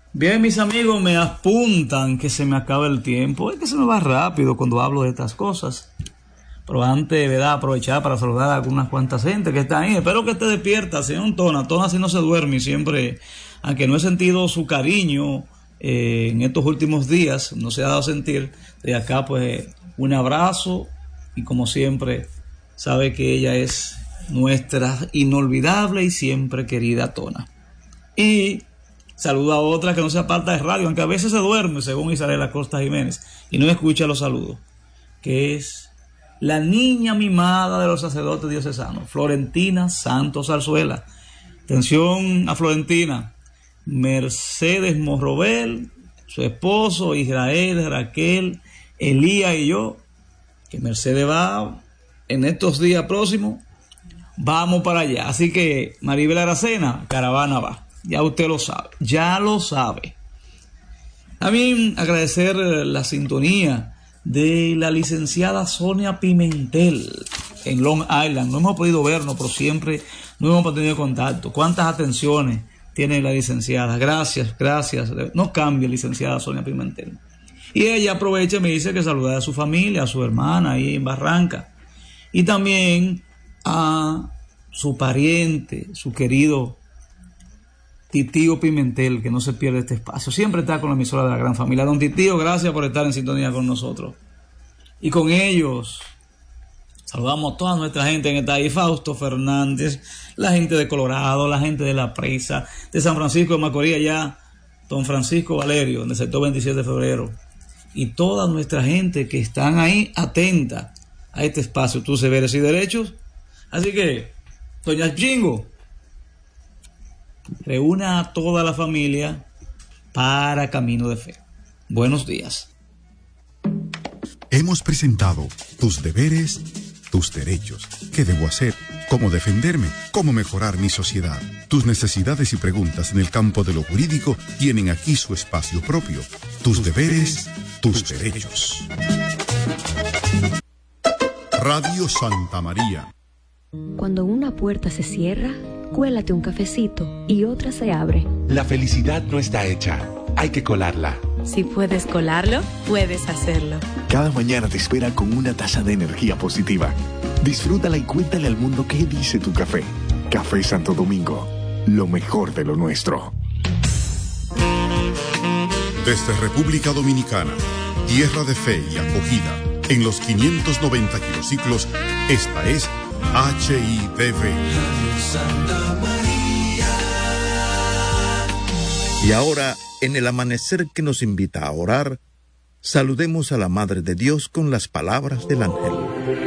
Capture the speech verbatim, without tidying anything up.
Bien, mis amigos, me apuntan que se me acaba el tiempo. Es que se me va rápido cuando hablo de estas cosas. Pero antes, ¿verdad?, aprovechar para saludar a algunas cuantas gente que están ahí. Espero que esté despierta, señor Tona. Tona si no se duerme y siempre, aunque no he sentido su cariño eh, en estos últimos días, no se ha dado a sentir. De acá, pues, un abrazo y como siempre, sabe que ella es nuestra inolvidable y siempre querida Tona. Y saludo a otra que no se aparta de radio, aunque a veces se duerme, según Isabel Acosta Jiménez, y no escucha los saludos, que es la niña mimada de los sacerdotes diocesanos, Florentina Santos Zarzuela. Atención a Florentina, Mercedes Morrobel, su esposo, Israel, Raquel, Elías y yo, que Mercedes va en estos días próximos, vamos para allá. Así que Maribel Aracena, caravana va. Ya usted lo sabe, ya lo sabe. También agradecer la sintonía de la licenciada Sonia Pimentel en Long Island. No hemos podido vernos, pero siempre no hemos tenido contacto. ¿Cuántas atenciones tiene la licenciada? Gracias, gracias. No cambie, licenciada Sonia Pimentel. Y ella aprovecha y me dice que saluda a su familia, a su hermana ahí en Barranca. Y también a su pariente, su querido Titío Pimentel, que no se pierde este espacio. Siempre está con la emisora de la gran familia. Don Titío, gracias por estar en sintonía con nosotros. Y con ellos saludamos a toda nuestra gente en esta ahí. Fausto Fernández, la gente de Colorado, la gente de La Presa, de San Francisco de Macorís, allá, don Francisco Valerio, en el sector veintisiete de febrero. Y toda nuestra gente que están ahí atenta a este espacio, tus deberes y derechos. Así que, doña Chingo, reúna a toda la familia para Camino de Fe. Buenos días. Hemos presentado Tus deberes, tus derechos. ¿Qué debo hacer? ¿Cómo defenderme? ¿Cómo mejorar mi sociedad? Tus necesidades y preguntas en el campo de lo jurídico tienen aquí su espacio propio. Tus deberes, tus derechos. Radio Santa María. Cuando una puerta se cierra, cuélate un cafecito y otra se abre. La felicidad no está hecha, hay que colarla. Si puedes colarlo, puedes hacerlo. Cada mañana te espera con una taza de energía positiva. Disfrútala y cuéntale al mundo qué dice tu café. Café Santo Domingo, lo mejor de lo nuestro. Desde República Dominicana, tierra de fe y acogida, en los quinientos noventa kilociclos, esta es H I D V. Y ahora, en el amanecer que nos invita a orar, saludemos a la Madre de Dios con las palabras del ángel.